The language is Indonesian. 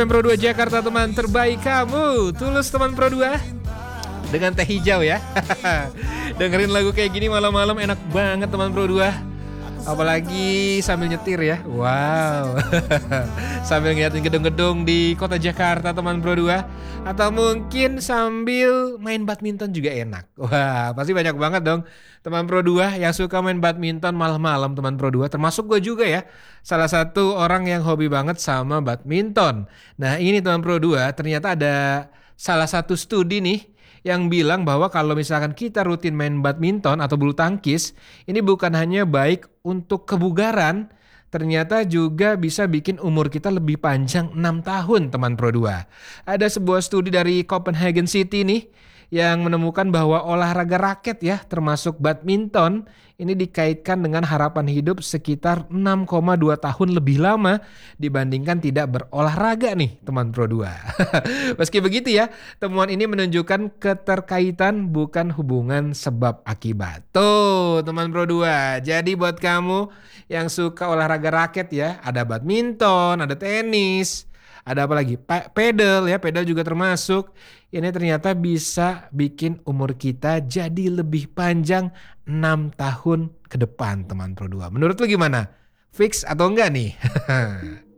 Pro 2 Jakarta, teman terbaik kamu. Tulus teman Pro 2 dengan teh hijau ya. Dengerin lagu kayak gini malam-malam enak banget teman Pro 2. Apalagi sambil nyetir ya. Wow. Sambil ngeliatin gedung-gedung di kota Jakarta teman Pro 2. Atau mungkin sambil main badminton juga enak. Wah, pasti banyak banget dong teman Pro 2 yang suka main badminton malam-malam teman Pro 2. Termasuk gue juga ya. Salah satu orang yang hobi banget sama badminton. Nah ini teman Pro 2 ternyata ada salah satu studi nih yang bilang bahwa kalau misalkan kita rutin main badminton atau bulu tangkis, ini bukan hanya baik untuk kebugaran, ternyata juga bisa bikin umur kita lebih panjang 6 tahun teman Pro 2. Ada sebuah studi dari Copenhagen City nih yang menemukan bahwa olahraga raket ya termasuk badminton ini dikaitkan dengan harapan hidup sekitar 6,2 tahun lebih lama dibandingkan tidak berolahraga nih teman Pro 2. Meski begitu ya, temuan ini menunjukkan keterkaitan bukan hubungan sebab akibat. Tuh teman Pro 2, jadi buat kamu yang suka olahraga raket ya, ada badminton, ada tenis, ada apa lagi? Pedal ya, pedal juga termasuk. Ini ternyata bisa bikin umur kita jadi lebih panjang 6 tahun ke depan teman Pro 2. Menurut lu gimana? Fix atau enggak nih?